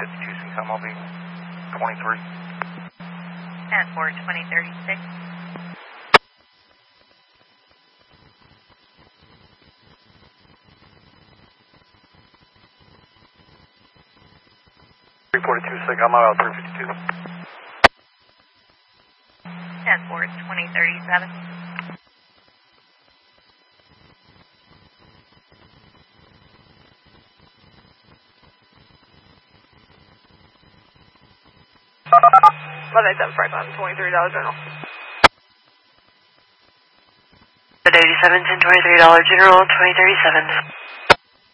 52, come, I'll be 23. 10-4, 2036. I'm out 352. 10-4, 2037. $11,755, $23 general. $87, $10, $23 general, 2037.